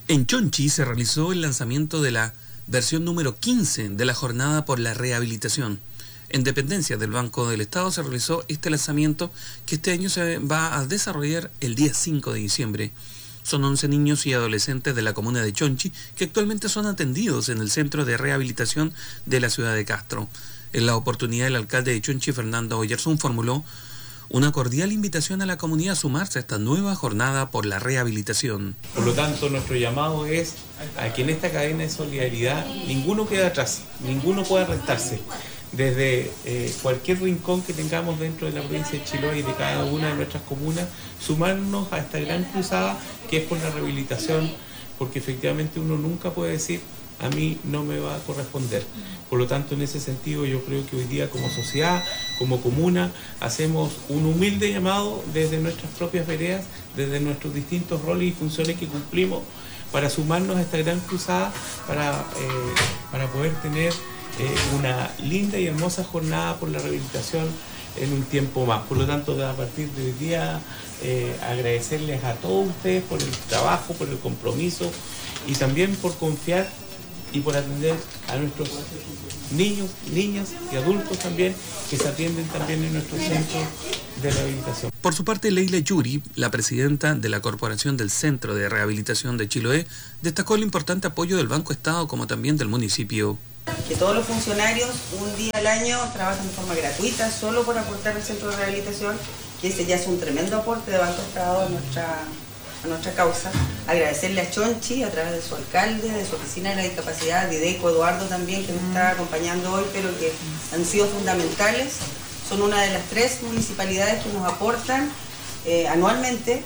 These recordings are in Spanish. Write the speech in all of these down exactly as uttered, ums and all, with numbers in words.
En Chonchi se realizó el lanzamiento de la versión número quince de la Jornada por la Rehabilitación. En dependencia del Banco del Estado se realizó este lanzamiento que este año se va a desarrollar el día cinco de diciembre. Son once niños y adolescentes de la comuna de Chonchi que actualmente son atendidos en el Centro de Rehabilitación de la ciudad de Castro. En la oportunidad, el alcalde de Chonchi, Fernando Oyarzún, formuló una cordial invitación a la comunidad a sumarse a esta nueva jornada por la rehabilitación. Por lo tanto, nuestro llamado es a que en esta cadena de solidaridad ninguno quede atrás, ninguno pueda restarse. Desde eh, cualquier rincón que tengamos dentro de la provincia de Chiloé y de cada una de nuestras comunas, sumarnos a esta gran cruzada que es por la rehabilitación, porque efectivamente uno nunca puede decir a mí no me va a corresponder. Por lo tanto, en ese sentido, yo creo que hoy día como sociedad, como comuna, hacemos un humilde llamado desde nuestras propias veredas, desde nuestros distintos roles y funciones que cumplimos, para sumarnos a esta gran cruzada, para, eh, para poder tener eh, una linda y hermosa jornada por la rehabilitación en un tiempo más. Por lo tanto, a partir de hoy día, eh, agradecerles a todos ustedes por el trabajo, por el compromiso y también por confiar y por atender a nuestros niños, niñas y adultos también, que se atienden también en nuestros centros de rehabilitación. Por su parte, Leila Yuri, la presidenta de la Corporación del Centro de Rehabilitación de Chiloé, destacó el importante apoyo del Banco Estado como también del municipio. Que todos los funcionarios un día al año trabajan de forma gratuita solo por aportar al centro de rehabilitación, que ese ya es un tremendo aporte de Banco Estado a nuestra a nuestra causa. Agradecerle a Chonchi a través de su alcalde, de su oficina de la discapacidad, Dideco, Eduardo también, que nos está acompañando hoy, pero que han sido fundamentales. Son una de las tres municipalidades que nos aportan eh, anualmente.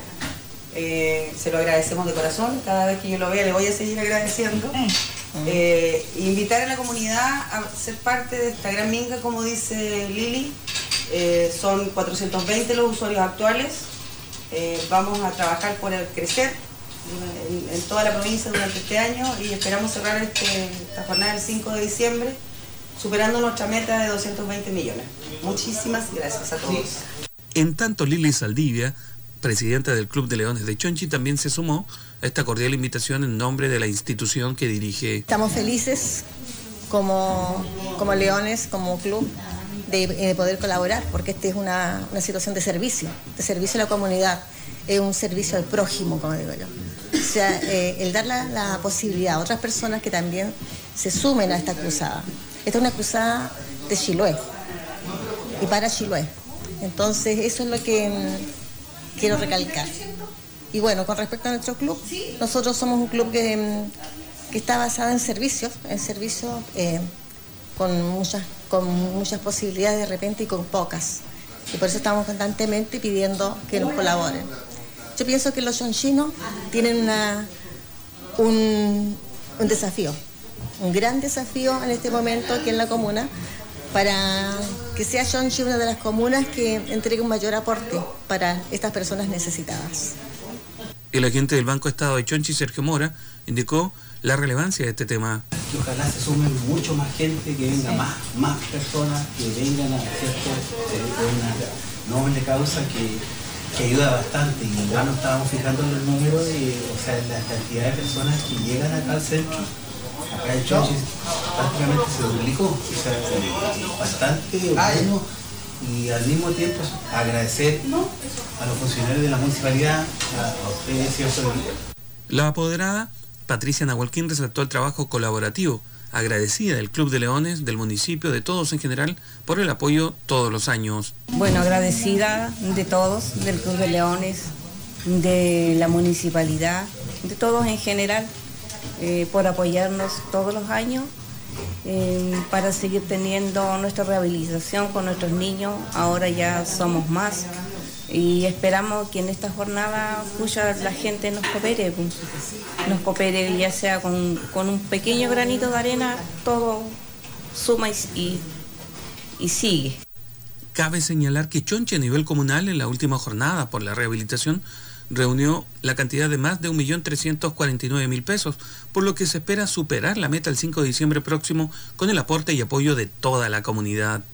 Eh, se lo agradecemos de corazón, cada vez que yo lo vea le voy a seguir agradeciendo. Eh, invitar a la comunidad a ser parte de esta gran minga, como dice Lili. Eh, son cuatrocientos veinte los usuarios actuales. Eh, vamos a trabajar por el crecer en, en toda la provincia durante este año y esperamos cerrar este, esta jornada el cinco de diciembre superando nuestra meta de doscientos veinte millones. Muchísimas gracias a todos. En tanto, Lili Saldivia, presidenta del Club de Leones de Chonchi, también se sumó a esta cordial invitación en nombre de la institución que dirige. Estamos felices como, como Leones, como club, de, de poder colaborar, porque esta es una, una situación de servicio, de servicio a la comunidad, es un servicio al prójimo, como digo yo. O sea, eh, el dar la, la posibilidad a otras personas que también se sumen a esta cruzada. Esta es una cruzada de Chiloé y para Chiloé. Entonces, eso es lo que mm, quiero recalcar. Y bueno, con respecto a nuestro club, nosotros somos un club que, que está basado en servicios, en servicios eh, con muchas con muchas posibilidades de repente y con pocas. Y por eso estamos constantemente pidiendo que nos colaboren. Yo pienso que los chonchinos tienen una, un, un desafío, un gran desafío en este momento aquí en la comuna, para que sea Chonchi una de las comunas que entregue un mayor aporte para estas personas necesitadas. El agente del Banco Estado de Chonchi, Sergio Mora, indicó la relevancia de este tema. Que ojalá se sumen mucho más gente, que venga más, más personas, que vengan a ¿cierto? De una noble causa que, que ayuda bastante. Y ya nos estábamos fijando en el número de, o sea, en la cantidad de personas que llegan acá al centro. Acá en Chonchi prácticamente se duplicó, o sea, bastante bueno. Y al mismo tiempo agradecer a los funcionarios de la municipalidad, a ustedes, ¿cierto? La apoderada Patricia Nahualquín resaltó el trabajo colaborativo, agradecida del Club de Leones, del municipio, de todos en general, por el apoyo todos los años. Bueno, agradecida de todos, del Club de Leones, de la municipalidad, de todos en general, eh, por apoyarnos todos los años eh, para seguir teniendo nuestra rehabilitación con nuestros niños. Ahora ya somos más. Y esperamos que en esta jornada pucha, la gente nos coopere, nos coopere ya sea con, con un pequeño granito de arena, todo suma y, y, y sigue. Cabe señalar que Chonchi a nivel comunal en la última jornada por la rehabilitación reunió la cantidad de más de un millón trescientos cuarenta y nueve mil pesos, por lo que se espera superar la meta el cinco de diciembre próximo con el aporte y apoyo de toda la comunidad.